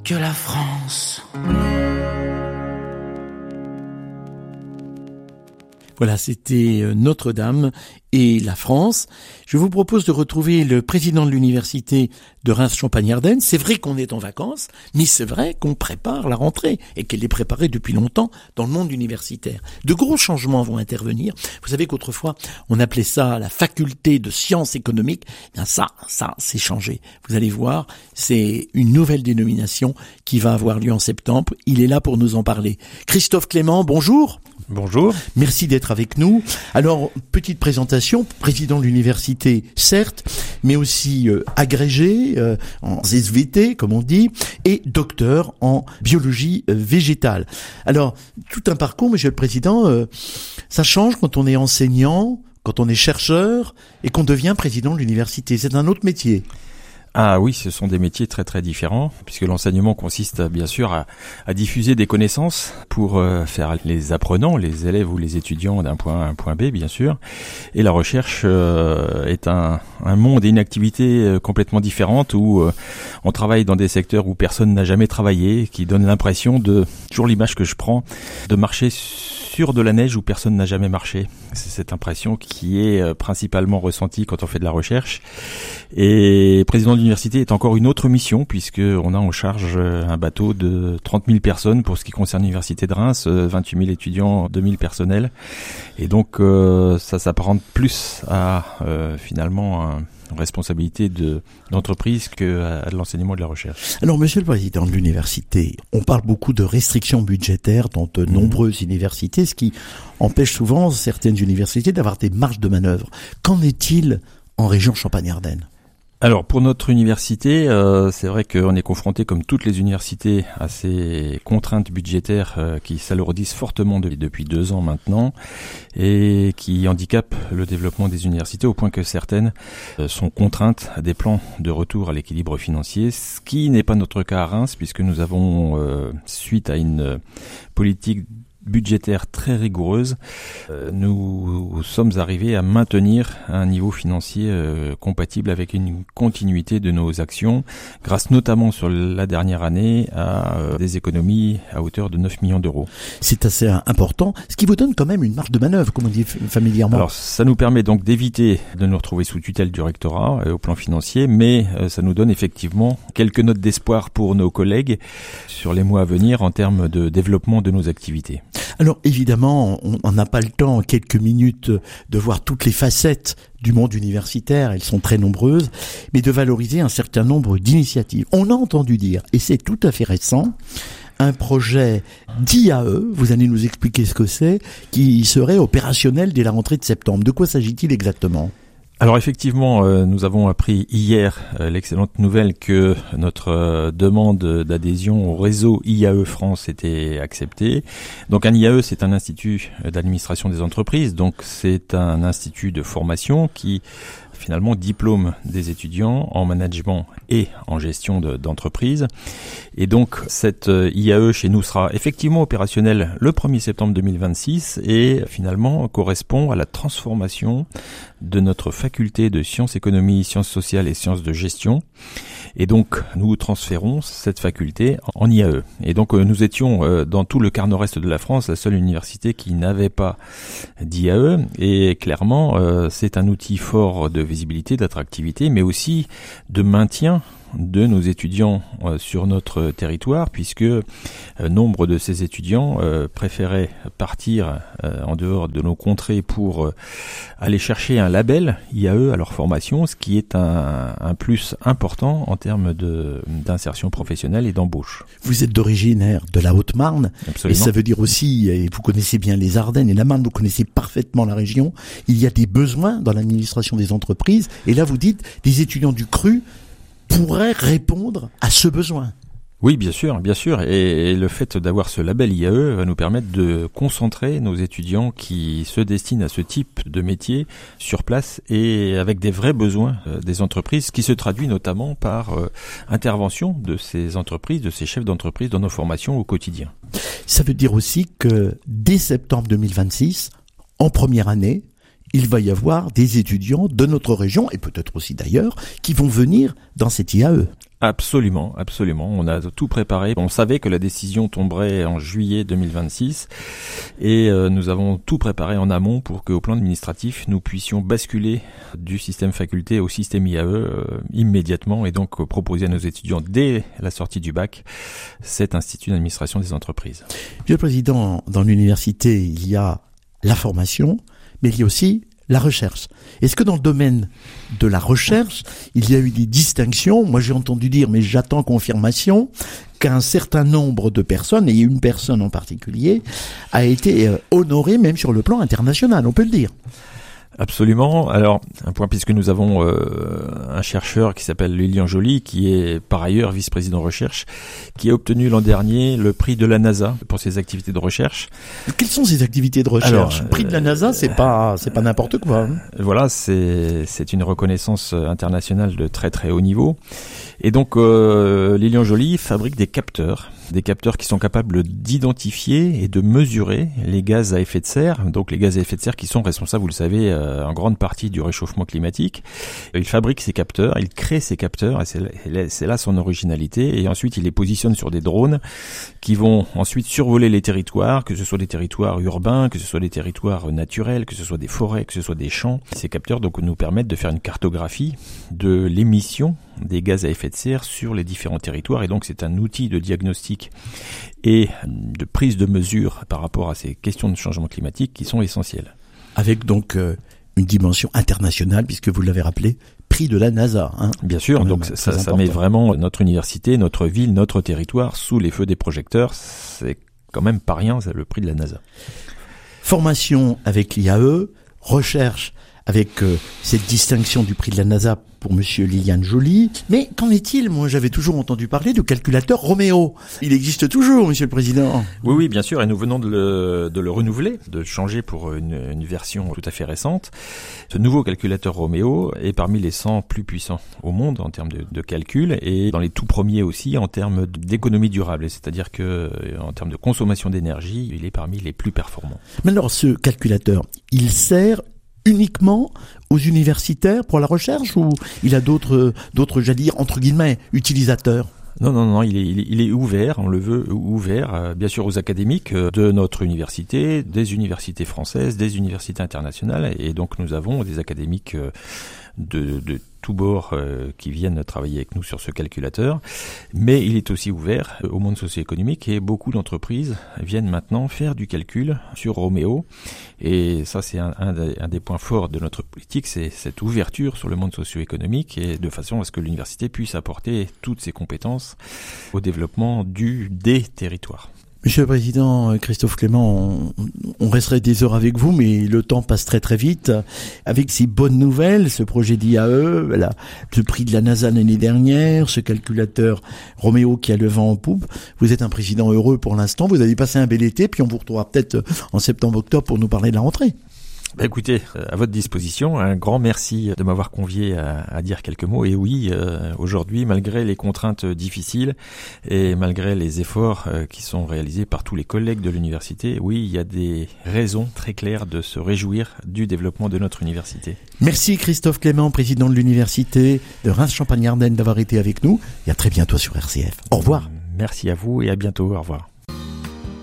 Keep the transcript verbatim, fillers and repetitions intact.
que la France. Voilà, c'était Notre-Dame et la France. Je vous propose de retrouver le président de l'université de Reims-Champagne-Ardenne. C'est vrai qu'on est en vacances, mais c'est vrai qu'on prépare la rentrée et qu'elle est préparée depuis longtemps dans le monde universitaire. De gros changements vont intervenir. Vous savez qu'autrefois, on appelait ça la faculté de sciences économiques. Bien ça, ça, c'est changé. Vous allez voir, c'est une nouvelle dénomination qui va avoir lieu en septembre. Il est là pour nous en parler. Christophe Clément, bonjour. Bonjour. Merci d'être avec nous. Alors, petite présentation, président de l'université, certes, mais aussi euh, agrégé euh, en S V T, comme on dit, et docteur en biologie euh, végétale. Alors, tout un parcours, monsieur le président, euh, ça change quand on est enseignant, quand on est chercheur et qu'on devient président de l'université. C'est un autre métier. Ah oui, ce sont des métiers très très différents, puisque l'enseignement consiste bien sûr à, à diffuser des connaissances pour euh, faire les apprenants, les élèves ou les étudiants d'un point A à un point B, bien sûr. Et la recherche euh, est un, un monde et une activité euh, complètement différente où euh, on travaille dans des secteurs où personne n'a jamais travaillé, qui donne l'impression de, toujours l'image que je prends, de marcher sur de la neige où personne n'a jamais marché. C'est cette impression qui est euh, principalement ressentie quand on fait de la recherche. Et président de l'université est encore une autre mission, puisque on a en charge un bateau de trente mille personnes pour ce qui concerne l'université de Reims, vingt-huit mille étudiants, deux mille personnels. Et donc euh, ça s'apparente plus à euh, finalement un responsabilité de d'entreprise que à de l'enseignement et de la recherche. Alors, monsieur le président de l'université, on parle beaucoup de restrictions budgétaires dans de nombreuses mmh. universités, ce qui empêche souvent certaines universités d'avoir des marges de manœuvre. Qu'en est-il en région Champagne-Ardenne ? Alors pour notre université, euh, c'est vrai qu'on est confronté, comme toutes les universités, à ces contraintes budgétaires euh, qui s'alourdissent fortement de, depuis deux ans maintenant et qui handicapent le développement des universités au point que certaines euh, sont contraintes à des plans de retour à l'équilibre financier, ce qui n'est pas notre cas à Reims, puisque nous avons, euh, suite à une euh, politique budgétaire très rigoureuse, euh, nous sommes arrivés à maintenir un niveau financier euh, compatible avec une continuité de nos actions, grâce notamment sur la dernière année à euh, des économies à hauteur de neuf millions d'euros. C'est assez important, ce qui vous donne quand même une marge de manœuvre, comme on dit familièrement. Alors ça nous permet donc d'éviter de nous retrouver sous tutelle du rectorat euh, au plan financier, mais euh, ça nous donne effectivement quelques notes d'espoir pour nos collègues sur les mois à venir en termes de développement de nos activités. Alors évidemment, on n'a pas le temps en quelques minutes de voir toutes les facettes du monde universitaire, elles sont très nombreuses, mais de valoriser un certain nombre d'initiatives. On a entendu dire, et c'est tout à fait récent, un projet d'I A E, vous allez nous expliquer ce que c'est, qui serait opérationnel dès la rentrée de septembre. De quoi s'agit-il exactement ? Alors effectivement, euh, nous avons appris hier euh, l'excellente nouvelle que notre euh, demande d'adhésion au réseau I A E France était acceptée. Donc un I A E, c'est un institut d'administration des entreprises, donc c'est un institut de formation qui finalement diplôme des étudiants en management et en gestion de, d'entreprise. Et donc cette I A E chez nous sera effectivement opérationnelle le premier septembre deux mille vingt-six et finalement correspond à la transformation de notre faculté de sciences économie, sciences sociales et sciences de gestion. Et donc nous transférons cette faculté en I A E. Et donc nous étions dans tout le quart nord-est de la France la seule université qui n'avait pas d'I A E. Et clairement c'est un outil fort de visibilité, d'attractivité, mais aussi de maintien de nos étudiants euh, sur notre territoire, puisque euh, nombre de ces étudiants euh, préféraient partir euh, en dehors de nos contrées pour euh, aller chercher un label I A E à leur formation, ce qui est un, un plus important en termes de, d'insertion professionnelle et d'embauche. Vous êtes d'origine de la Haute-Marne, Absolument. Et ça veut dire aussi, et vous connaissez bien les Ardennes et la Marne, vous connaissez parfaitement la région, il y a des besoins dans l'administration des entreprises, et là vous dites, des étudiants du cru pourrait répondre à ce besoin. Oui, bien sûr, bien sûr. Et, et le fait d'avoir ce label I A E va nous permettre de concentrer nos étudiants qui se destinent à ce type de métier sur place et avec des vrais besoins euh, des entreprises, qui se traduit notamment par euh, intervention de ces entreprises, de ces chefs d'entreprise dans nos formations au quotidien. Ça veut dire aussi que dès septembre deux mille vingt-six, en première année, il va y avoir des étudiants de notre région, et peut-être aussi d'ailleurs, qui vont venir dans cette I A E. Absolument, absolument. On a tout préparé. On savait que la décision tomberait en juillet deux mille vingt-six et euh, nous avons tout préparé en amont pour qu'au plan administratif, nous puissions basculer du système faculté au système I A E euh, immédiatement et donc euh, proposer à nos étudiants dès la sortie du bac cet institut d'administration des entreprises. Monsieur le Président, dans l'université, il y a la formation, mais il y a aussi la recherche. Est-ce que dans le domaine de la recherche, il y a eu des distinctions? Moi, j'ai entendu dire, mais j'attends confirmation, qu'un certain nombre de personnes, et une personne en particulier, a été euh, honorée même sur le plan international, on peut le dire. Absolument. Alors, un point, puisque nous avons euh, un chercheur qui s'appelle Lilian Joly, qui est par ailleurs vice-président recherche, qui a obtenu l'an dernier le prix de la NASA pour ses activités de recherche. Quelles sont ces activités de recherche? Alors, le prix de la NASA, c'est pas, c'est pas n'importe quoi. Hein. Voilà, c'est, c'est une reconnaissance internationale de très très haut niveau. Et donc, euh, Lilian Joly fabrique des capteurs, des capteurs qui sont capables d'identifier et de mesurer les gaz à effet de serre, donc les gaz à effet de serre qui sont responsables, vous le savez, euh, en grande partie du réchauffement climatique. Il fabrique ces capteurs, il crée ces capteurs, et c'est là, c'est là son originalité, et ensuite il les positionne sur des drones qui vont ensuite survoler les territoires, que ce soit des territoires urbains, que ce soit des territoires naturels, que ce soit des forêts, que ce soit des champs. Ces capteurs donc nous permettent de faire une cartographie de l'émission des gaz à effet de serre sur les différents territoires, et donc c'est un outil de diagnostic et de prise de mesure par rapport à ces questions de changement climatique qui sont essentielles. Avec donc euh, une dimension internationale, puisque vous l'avez rappelé, prix de la NASA. Hein. Bien sûr, donc ça, ça met vraiment notre université, notre ville, notre territoire sous les feux des projecteurs. C'est quand même pas rien, c'est le prix de la NASA. Formation avec l'I A E, recherche avec euh, cette distinction du prix de la NASA pour monsieur Lilian Joly. Mais qu'en est-il? Moi, j'avais toujours entendu parler de calculateur Roméo. Il existe toujours, monsieur le Président. Oui, oui, bien sûr, et nous venons de le, de le renouveler, de changer pour une, une version tout à fait récente. Ce nouveau calculateur Roméo est parmi les cent plus puissants au monde en termes de, de calcul, et dans les tout premiers aussi en termes d'économie durable, c'est-à-dire que en termes de consommation d'énergie, il est parmi les plus performants. Mais alors, ce calculateur, il sert uniquement aux universitaires pour la recherche, ou il a d'autres, d'autres, j'allais dire, entre guillemets, utilisateurs? Non, non, non, il est, il est, il est ouvert, on le veut ouvert, euh, bien sûr aux académiques euh, de notre université, des universités françaises, des universités internationales, et donc nous avons des académiques euh, de, de tous bords euh, qui viennent travailler avec nous sur ce calculateur, mais il est aussi ouvert au monde socio-économique, et beaucoup d'entreprises viennent maintenant faire du calcul sur Roméo, et ça c'est un, un, des, un des points forts de notre politique, c'est cette ouverture sur le monde socio-économique, et de façon à ce que l'université puisse apporter toutes ses compétences au développement du des territoires. Monsieur le Président Christophe Clément, on, on resterait des heures avec vous, mais le temps passe très très vite. Avec ces bonnes nouvelles, ce projet d'I A E, la, le prix de la NASA l'année dernière, ce calculateur Roméo qui a le vent en poupe, vous êtes un président heureux pour l'instant, vous avez passé un bel été, puis on vous retrouvera peut-être en septembre-octobre pour nous parler de la rentrée. Bah écoutez, à votre disposition, un grand merci de m'avoir convié à, à dire quelques mots. Et oui, euh, aujourd'hui, malgré les contraintes difficiles et malgré les efforts euh, qui sont réalisés par tous les collègues de l'université, oui, il y a des raisons très claires de se réjouir du développement de notre université. Merci Christophe Clément, président de l'université de Reims-Champagne-Ardenne, d'avoir été avec nous, et à très bientôt sur R C F. Au revoir. Merci à vous et à bientôt. Au revoir.